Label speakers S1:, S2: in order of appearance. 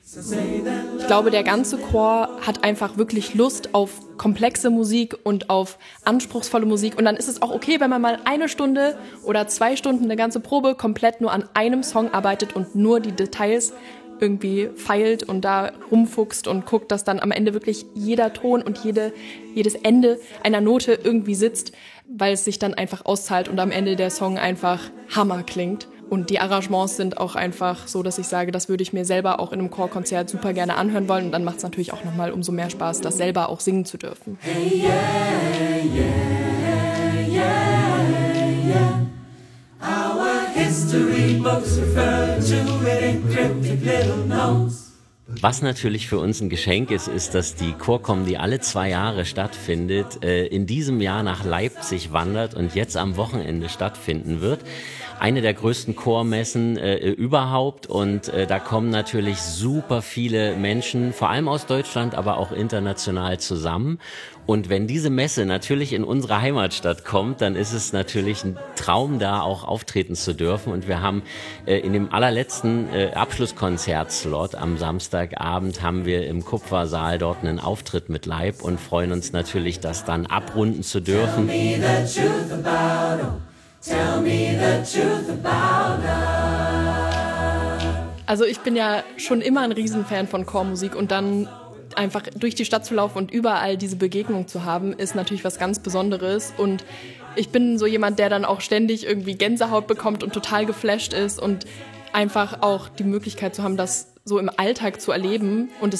S1: Ich glaube, der ganze Chor hat einfach wirklich Lust auf komplexe Musik und auf anspruchsvolle Musik. Und dann ist es auch okay, wenn man mal 1 Stunde oder 2 Stunden eine ganze Probe komplett nur an einem Song arbeitet und nur die Details irgendwie feilt und da rumfuchst und guckt, dass dann am Ende wirklich jeder Ton und jedes Ende einer Note irgendwie sitzt, weil es sich dann einfach auszahlt und am Ende der Song einfach Hammer klingt. Und die Arrangements sind auch einfach so, dass ich sage, das würde ich mir selber auch in einem Chorkonzert super gerne anhören wollen. Und dann macht es natürlich auch nochmal umso mehr Spaß, das selber auch singen zu dürfen.
S2: Hey, yeah, yeah, yeah, yeah. Our history books refer to it in cryptic little notes.
S3: Was natürlich für uns ein Geschenk ist, ist, dass die Chorcom, die alle 2 Jahre stattfindet, in diesem Jahr nach Leipzig wandert und jetzt am Wochenende stattfinden wird. Eine der größten Chormessen überhaupt und da kommen natürlich super viele Menschen, vor allem aus Deutschland, aber auch international zusammen. Und wenn diese Messe natürlich in unsere Heimatstadt kommt, dann ist es natürlich ein Traum, da auch auftreten zu dürfen. Und wir haben in dem allerletzten Abschlusskonzertslot am Samstagabend haben wir im Kupfersaal dort einen Auftritt mit Leib und freuen uns natürlich, das dann abrunden zu dürfen.
S2: Tell me the truth about love.
S1: Also ich bin ja schon immer ein Riesenfan von Chormusik und dann einfach durch die Stadt zu laufen und überall diese Begegnung zu haben, ist natürlich was ganz Besonderes. Und ich bin so jemand, der dann auch ständig irgendwie Gänsehaut bekommt und total geflasht ist und einfach auch die Möglichkeit zu haben, das so im Alltag zu erleben und es